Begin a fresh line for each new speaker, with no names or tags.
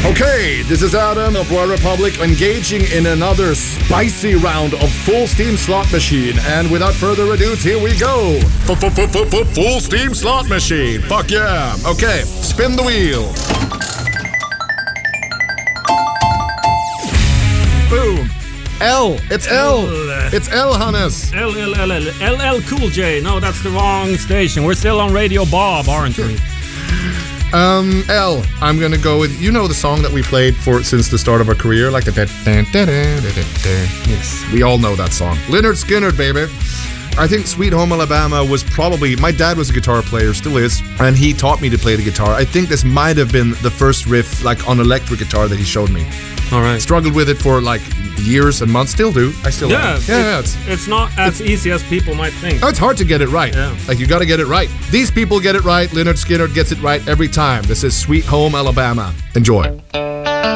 Okay, this is Adam of Royal Republic engaging in another spicy round of Full Steam Slot Machine. And without further ado, here we go. Full Steam Slot Machine. Fuck yeah. Okay, spin the wheel. Boom. L. It's L. It's L, Hannes.
LL Cool J. No, that's the wrong station. We're still on Radio Bob, aren't we?
L. I'm gonna go with, you know, the song that we played since the start of our career, like the
Yes.
We all know that song. Lynyrd Skynyrd, baby. I think Sweet Home Alabama was probably, my dad was a guitar player, still is, and he taught me to play the guitar. I think this might have been the first riff, like on electric guitar, that he showed me.
All right.
Struggled with it for like years and months. Still do. I still
Yeah.
yeah.
It's not as easy as people might think.
It's hard to get it right.
Yeah.
Like, you got to get it right. These people get it right. Lynyrd Skynyrd gets it right every time. This is Sweet Home Alabama. Enjoy.